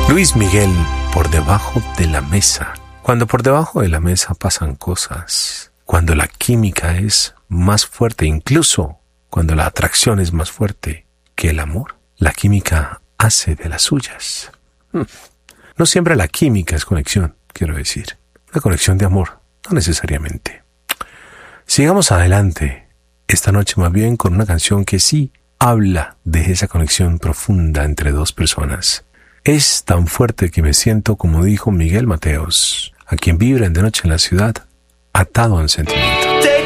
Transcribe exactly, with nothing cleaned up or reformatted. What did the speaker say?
Luis Miguel, Por debajo de la mesa. Cuando por debajo de la mesa pasan cosas, cuando la química es más fuerte, incluso cuando la atracción es más fuerte que el amor, la química hace de las suyas. No siempre la química es conexión, quiero decir. La conexión de amor, no necesariamente. Sigamos adelante, esta noche más bien con una canción que sí habla de esa conexión profunda entre dos personas. Es tan fuerte que me siento, como dijo Miguel Mateos, a quien vibra de noche en la ciudad, atado en sentimiento.